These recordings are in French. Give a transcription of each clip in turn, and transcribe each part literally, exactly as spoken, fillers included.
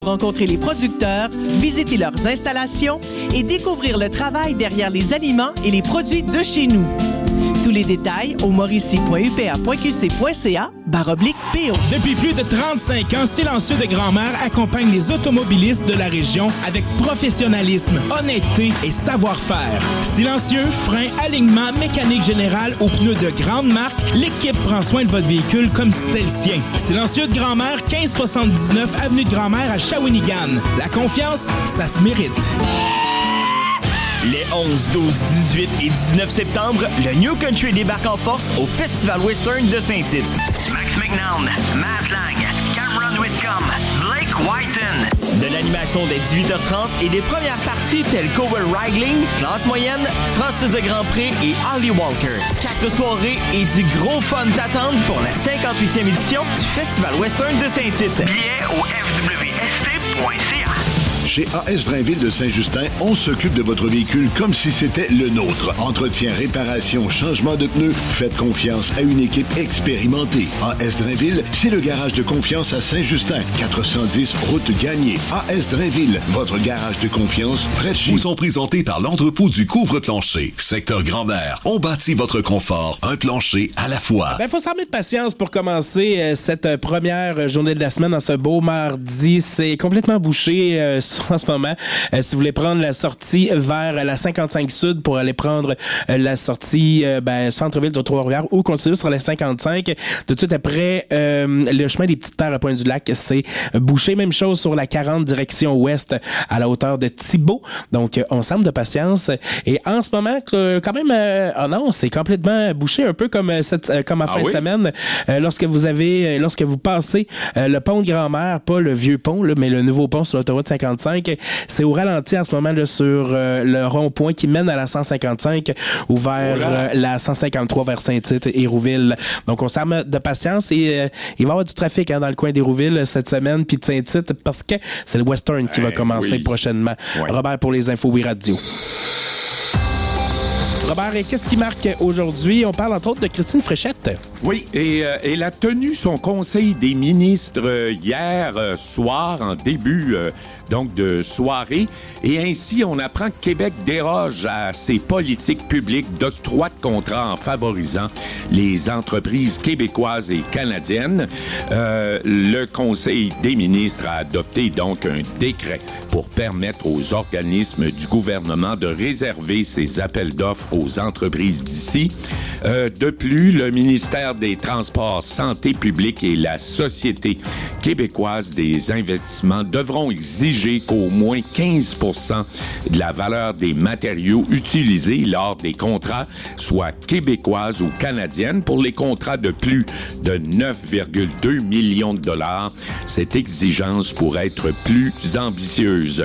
Rencontrer les producteurs, visiter leurs installations et découvrir le travail derrière les aliments et les produits de chez nous. Tous les détails au mauricie point u p a point q c point c a barre oblique P O. Depuis plus de trente-cinq ans, Silencieux de Grand-Mère accompagne les automobilistes de la région avec professionnalisme, honnêteté et savoir-faire. Silencieux, frein, alignement, mécanique générale aux pneus de grande marque, l'équipe prend soin de votre véhicule comme si c'était le sien. Silencieux de Grand-Mère, quinze soixante-dix-neuf avenue de Grand-Mère à Shawinigan. La confiance, ça se mérite. Les onze, douze, dix-huit et dix-neuf septembre, le New Country débarque en force au Festival Western de Saint-Tite. Max McNown, Matt Lang, Cameron Whitcomb, Blake Whiten. De l'animation dès dix-huit heures trente et des premières parties telles Cover Wrangling, Classe moyenne, Francis de Grandpré et Holly Walker. Quatre soirées et du gros fun t'attendent pour la cinquante-huitième édition du Festival Western de Saint-Tite. Billets au f w s t point c a. Chez A S Drainville de Saint-Justin, on s'occupe de votre véhicule comme si c'était le nôtre. Entretien, réparation, changement de pneus, faites confiance à une équipe expérimentée. A S Drainville, c'est le garage de confiance à Saint-Justin, quatre cent dix route Gagné. A S Drainville, votre garage de confiance près de chez vous. Vous sont présentés par l'entrepôt du couvre-plancher. Secteur Grand-Mère. On bâtit votre confort, un plancher à la fois. Ben, faut s'armer de patience pour commencer euh, cette première journée de la semaine en ce beau mardi. C'est complètement bouché euh, en ce moment. Euh, si vous voulez prendre la sortie vers la cinquante-cinq Sud pour aller prendre euh, la sortie euh, ben, centre-ville de Trois-Rivières ou continuer sur la cinquante-cinq, tout de suite après euh, le chemin des Petites Terres à Pointe-du-Lac, c'est bouché. Même chose sur la quarante direction ouest à la hauteur de Thibault. Donc, euh, on s'arme de patience. Et en ce moment, euh, quand même, euh, oh non, c'est complètement bouché, un peu comme, euh, cette, euh, comme en ah fin oui? de semaine. Euh, lorsque vous avez, euh, lorsque vous passez euh, le pont de Grand-Mère, pas le vieux pont, là, mais le nouveau pont sur l'autoroute cinquante-cinq, c'est au ralenti en ce moment là, sur euh, le rond-point qui mène à la cent cinquante-cinq ou vers euh, la cent cinquante-trois vers Saint-Tite et Hérouville. Donc, on s'arme de patience et euh, il va y avoir du trafic hein, dans le coin d'Hérouville cette semaine puis de Saint-Tite parce que c'est le Western qui hey, va commencer oui. prochainement. Ouais. Robert pour les infos Oui Radio. Robert, et qu'est-ce qui marque aujourd'hui? On parle entre autres de Christine Fréchette. Oui, et euh, elle a tenu son conseil des ministres euh, hier euh, soir, en début euh, donc de soirée. Et ainsi, on apprend que Québec déroge à ses politiques publiques d'octroi de contrats en favorisant les entreprises québécoises et canadiennes. Euh, le Conseil des ministres a adopté donc un décret pour permettre aux organismes du gouvernement de réserver ces appels d'offres aux entreprises d'ici. Euh, de plus, le ministère des Transports, Santé publique et la Société québécoise des investissements devront exiger qu'au moins quinze pour cent de la valeur des matériaux utilisés lors des contrats soient québécoises ou canadiennes. Pour les contrats de plus de neuf virgule deux millions de dollars, cette exigence pourrait être plus ambitieuse.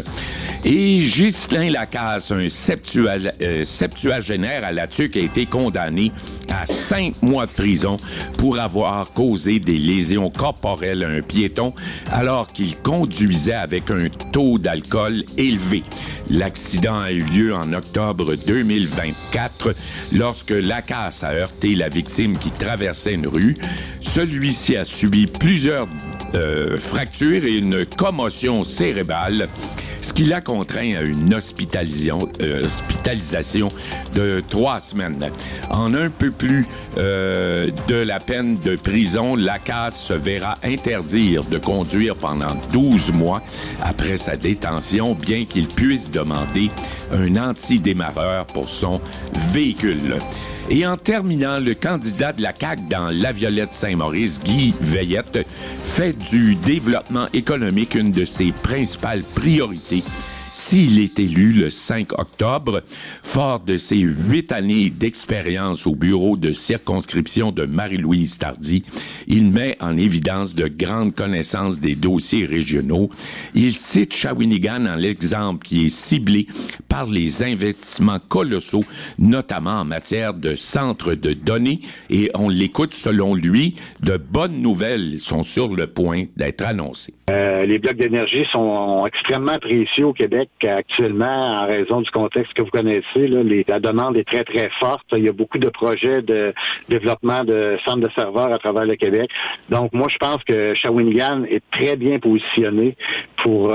Et Ghislain Lacasse, un septua- euh, septuagénaire à la tuque, a été condamné à cinq mois de prison pour avoir causé des lésions corporelles à un piéton alors qu'il conduisait avec un taux d'alcool élevé. L'accident a eu lieu en octobre deux mille vingt-quatre lorsque Lacasse a heurté la victime qui traversait une rue. Celui-ci a subi plusieurs euh, fractures et une commotion cérébrale, ce qui l'a contraint à une hospitalisation, euh, hospitalisation de trois semaines. En un peu plus euh, de la peine de prison, Lacasse se verra interdire de conduire pendant douze mois après sa détention, bien qu'il puisse demander un antidémarreur pour son véhicule. Et en terminant, le candidat de la C A Q dans La Violette-Saint-Maurice, Guy Veillette, fait du développement économique une de ses principales priorités s'il est élu le cinq octobre. Fort de ses huit années d'expérience au bureau de circonscription de Marie-Louise Tardy, il met en évidence de grandes connaissances des dossiers régionaux. Il cite Shawinigan en l'exemple qui est ciblé par les investissements colossaux, notamment en matière de centres de données. Et on l'écoute, selon lui, de bonnes nouvelles sont sur le point d'être annoncées. Euh, les blocs d'énergie sont extrêmement précieux au Québec. Québec actuellement, en raison du contexte que vous connaissez, là, les, la demande est très, très forte. Il y a beaucoup de projets de développement de centres de serveurs à travers le Québec. Donc, moi, je pense que Shawinigan est très bien positionné pour